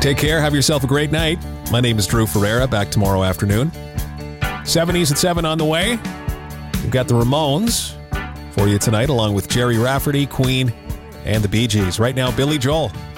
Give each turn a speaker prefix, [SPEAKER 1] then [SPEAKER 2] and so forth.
[SPEAKER 1] Take care. Have yourself a great night. My name is Drew Ferreira. Back tomorrow afternoon. 70s at 7 on the way. We've got the Ramones for you tonight, along with Jerry Rafferty, Queen, and the Bee Gees. Right now, Billy Joel.